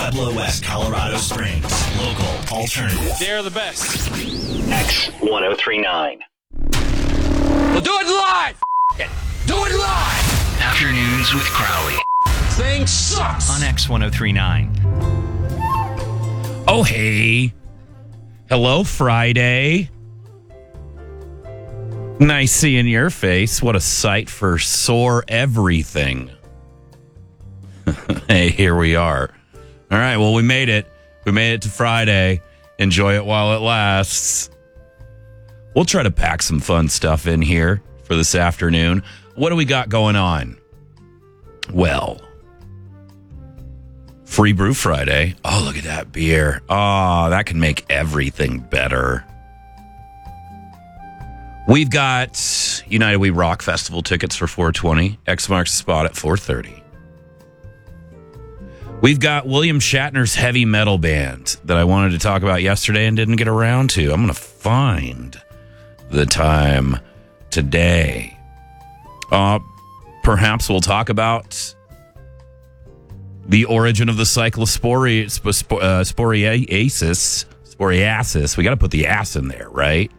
Pueblo, West Colorado Springs. Local alternative. They're the best. X1039. We'll do it live. Do it live. Afternoons with Crowley. Thing sucks. On X1039. Oh, hey. Hello, Friday. Nice seeing your face. What a sight for sore everything. Hey, here we are. All right, well, we made it. We made it to Friday. Enjoy it while it lasts. We'll try to pack some fun stuff in here for this afternoon. What do we got going on? Well, Free Brew Friday. Oh, look at that beer. Oh, that can make everything better. We've got United We Rock Festival tickets for 420. X marks the spot at 4:30. We've got William Shatner's heavy metal band that I wanted to talk about yesterday and didn't get around to. I'm going to find the time today. Perhaps we'll talk about the origin of the Sporiasis. We got to put the ass in there, right?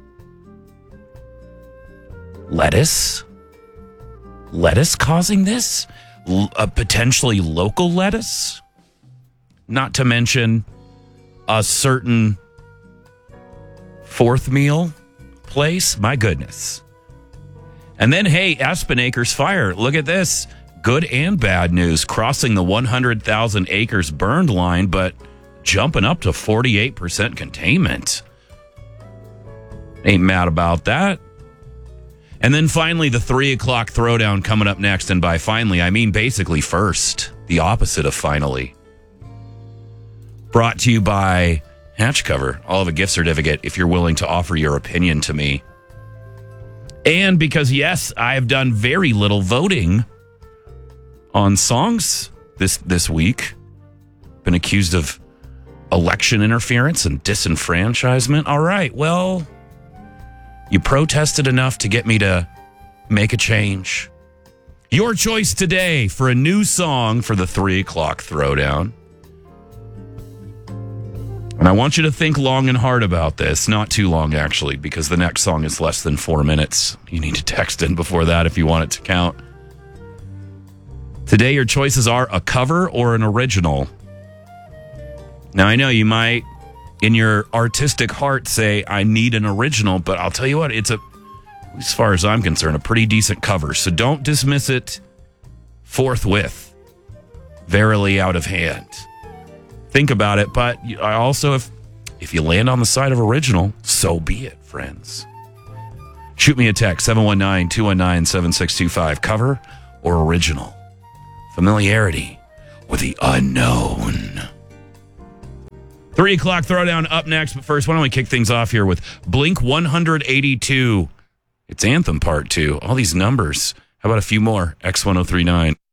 Lettuce causing this? Potentially local lettuce? Not to mention a certain fourth meal place? My goodness. And then, hey, Aspen Acres Fire. Look at this. Good and bad news. Crossing the 100,000 acres burned line, but jumping up to 48% containment. Ain't mad about that. And then finally, the 3 o'clock throwdown coming up next. And by finally, I mean basically first. The opposite of finally. Brought to you by Hatch Cover. I'll have a gift certificate if you're willing to offer your opinion to me. And because, yes, I have done very little voting on songs this week. Been accused of election interference and disenfranchisement. All right, well, you protested enough to get me to make a change. Your choice today for a new song for the 3 o'clock throwdown. And I want you to think long and hard about this. Not too long, actually, because the next song is less than 4 minutes. You need to text in before that if you want it to count. Today, your choices are a cover or an original. Now, I know you might, in your artistic heart, say, I need an original, but I'll tell you what, it's as far as I'm concerned, a pretty decent cover. So don't dismiss it forthwith. Verily out of hand. Think about it, but I also, if you land on the side of original, so be it, friends. Shoot me a text, 719-219-7625. Cover or original? Familiarity with the unknown. 3 o'clock throwdown up next, but first, why don't we kick things off here with Blink 182. It's Anthem Part 2. All these numbers. How about a few more? X1039.